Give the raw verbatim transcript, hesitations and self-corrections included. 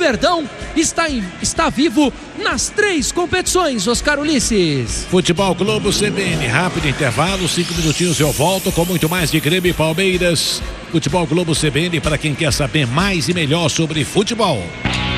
Verdão está, em, está vivo nas três competições, Oscar Ulisses. Futebol Globo C B N, rápido intervalo, cinco minutinhos eu volto com muito mais de Grêmio e Palmeiras. Futebol Globo C B N para quem quer saber mais e melhor sobre futebol.